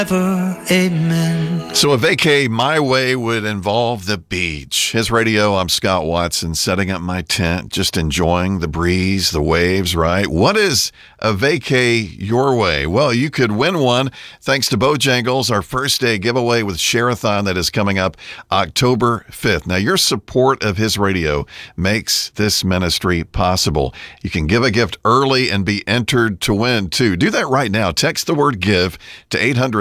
Amen. So a vacay my way would involve the beach. His Radio, I'm Scott Watson, setting up my tent, just enjoying the breeze, the waves, right? What is a vacay your way? Well, you could win one thanks to Bojangles, our first day giveaway with Share-a-thon that is coming up October 5th. Now, your support of His Radio makes this ministry possible. You can give a gift early and be entered to win, too. Do that right now. Text the word GIVE to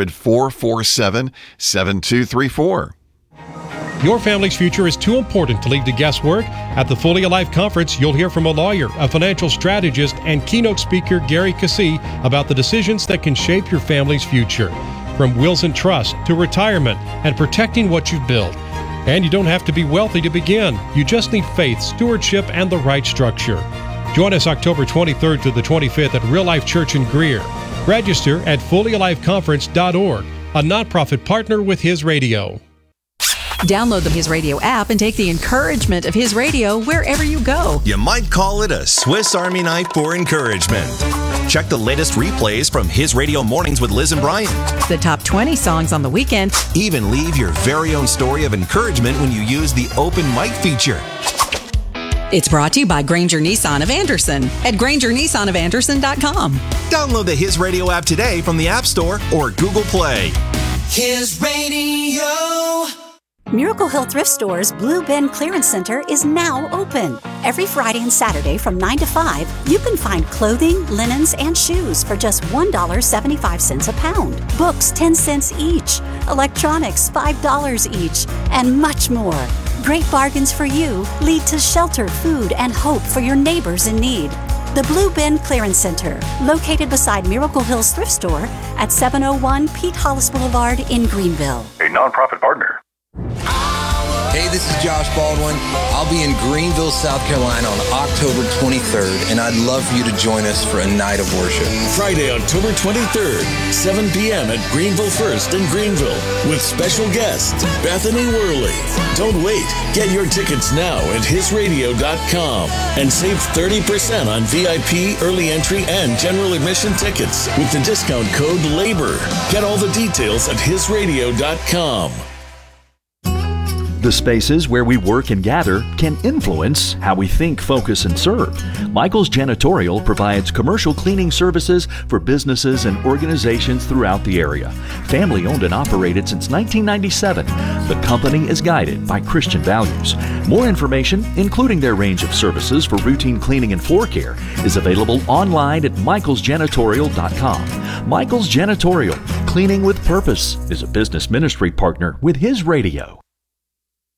800-447-7234. Your family's future is too important to leave to guesswork. At the Fully Alive Conference, you'll hear from a lawyer, a financial strategist, and keynote speaker Gary Cassie about the decisions that can shape your family's future. From wills and trust to retirement and protecting what you've built. And you don't have to be wealthy to begin. You just need faith, stewardship, and the right structure. Join us October 23rd to the 25th at Real Life Church in Greer. Register at fullyaliveconference.org, a nonprofit partner with His Radio. Download the His Radio app and take the encouragement of His Radio wherever you go. You might call it a Swiss Army knife for encouragement. Check the latest replays from His Radio Mornings with Liz and Brian. The top 20 songs on the weekend. Even leave your very own story of encouragement when you use the open mic feature. It's brought to you by Granger Nissan of Anderson at GrangerNissanOfAnderson.com. Download the His Radio app today from the App Store or Google Play. His Radio. Miracle Hill Thrift Store's Blue Bin Clearance Center is now open. Every Friday and Saturday from 9 to 5, you can find clothing, linens, and shoes for just $1.75 a pound. Books 10 cents each, electronics $5 each, and much more. Great bargains for you lead to shelter, food, and hope for your neighbors in need. The Blue Bin Clearance Center, located beside Miracle Hills Thrift Store at 701 Pete Hollis Boulevard in Greenville. A nonprofit partner. Hey, this is Josh Baldwin. I'll be in Greenville, South Carolina on October 23rd, and I'd love for you to join us for a night of worship. Friday, October 23rd, 7 p.m. at Greenville First in Greenville with special guest Bethany Worley. Don't wait. Get your tickets now at hisradio.com and save 30% on VIP, early entry, and general admission tickets with the discount code LABOR. Get all the details at hisradio.com. The spaces where we work and gather can influence how we think, focus, and serve. Michael's Janitorial provides commercial cleaning services for businesses and organizations throughout the area. Family owned and operated since 1997, the company is guided by Christian values. More information, including their range of services for routine cleaning and floor care, is available online at michaelsjanitorial.com. Michael's Janitorial, cleaning with purpose, is a business ministry partner with His Radio.